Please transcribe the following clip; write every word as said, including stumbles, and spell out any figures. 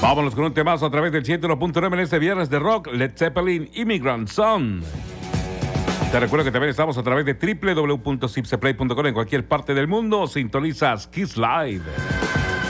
Vámonos con un temazo a través del ciento uno punto nueve en este viernes de rock. Led Zeppelin, Immigrant Song. Te recuerdo que también estamos a través de doble u doble u doble u punto zipseplay punto com en cualquier parte del mundo. Sintonizas Kiss Live.